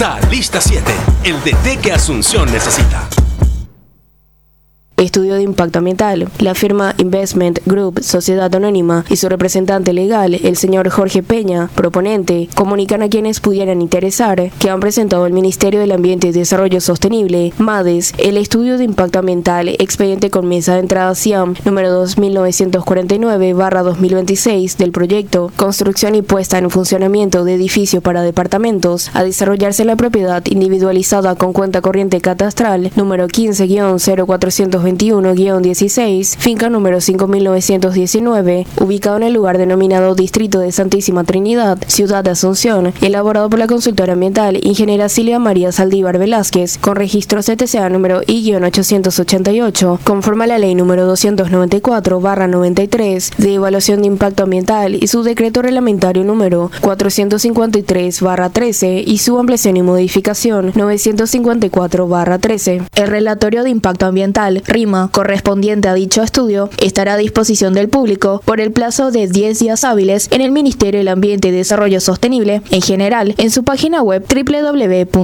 Lista 7, el DT que Asunción necesita. Estudio de impacto ambiental. La firma Investment Group, Sociedad Anónima, y su representante legal, el señor Jorge Peña, proponente, comunican a quienes pudieran interesar que han presentado al Ministerio del Ambiente y Desarrollo Sostenible, MADES, el estudio de impacto ambiental, expediente con mesa de entrada CIAM número 2949/2026 del proyecto Construcción y puesta en funcionamiento de edificio para departamentos a desarrollarse en la propiedad individualizada con cuenta corriente catastral número 15-0421-16, finca número 5919, ubicado en el lugar denominado Distrito de Santísima Trinidad, Ciudad de Asunción, elaborado por la consultora ambiental Ingeniera Silvia María Saldívar Velázquez, con registro CTCA número I-888, conforme a la ley número 294/93 de evaluación de impacto ambiental y su decreto reglamentario número 453/13 y su ampliación y modificación 954/13. El relatorio de impacto ambiental RIMA correspondiente a dicho estudio estará a disposición del público por el plazo de 10 días hábiles en el Ministerio del Ambiente y Desarrollo Sostenible en general en su página web www